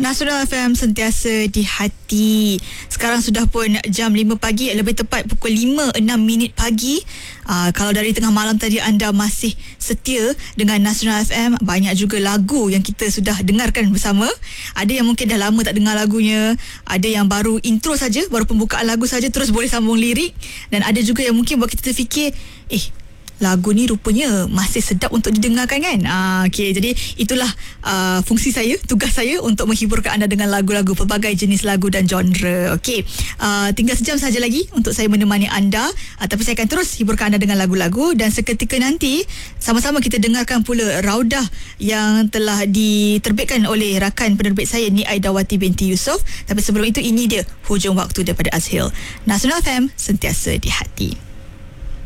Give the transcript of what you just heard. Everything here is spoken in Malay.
Nasional FM sentiasa di hati. Sekarang sudah pun jam 5 pagi, lebih tepat pukul 5:06 pagi. Kalau dari tengah malam tadi anda masih setia dengan Nasional FM, banyak juga lagu yang kita sudah dengarkan bersama. Ada yang mungkin dah lama tak dengar lagunya, ada yang baru intro saja, baru pembukaan lagu saja terus boleh sambung lirik, dan ada juga yang mungkin buat kita terfikir, lagu ni rupanya masih sedap untuk didengarkan kan. Okey, jadi itulah fungsi saya, tugas saya untuk menghiburkan anda dengan lagu-lagu, pelbagai jenis lagu dan genre. Okey, tinggal sejam saja lagi untuk saya menemani anda, tapi saya akan terus hiburkan anda dengan lagu-lagu, dan seketika nanti sama-sama kita dengarkan pula Raudah yang telah diterbitkan oleh rakan penerbit saya ni, Aidawati binti Yusof. Tapi sebelum itu, ini dia Hujung Waktu daripada Azhil. Nasional FM sentiasa di hati.